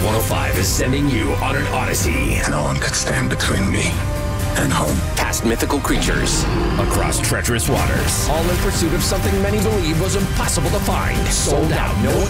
Live 105 is sending you on an odyssey. No one could stand between me and home. Past mythical creatures, across treacherous waters, all in pursuit of something many believe was impossible to find. Sold out, no